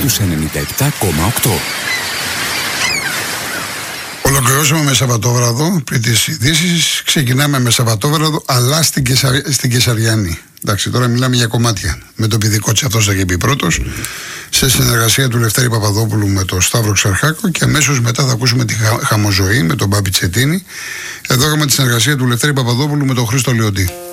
στους 97,8. Ολοκληρώσαμε με Σαββατόβραδο. Πριν τις ειδήσεις, ξεκινάμε με Σαββατόβραδο, αλλά στην Κεσαριανή. Εντάξει, τώρα μιλάμε για κομμάτια. Με το παιδικό της, αυτός θα έχει πει πρώτος, σε συνεργασία του Λευτέρη Παπαδόπουλου με τον Σταύρο Ξαρχάκο, και αμέσως μετά θα ακούσουμε τη Χαμοζωή με τον Μπάμπη Τσετίνη. Εδώ έχουμε τη συνεργασία του Λευτέρη Παπαδόπουλου με τον Χρήστο Λιοντή.